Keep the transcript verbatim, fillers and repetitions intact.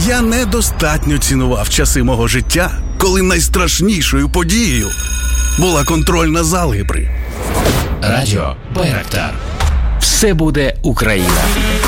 Я недостатньо цінував часи мого життя, коли найстрашнішою подією була контрольна з алгебри. Радіо Байрактар. Все буде Україна.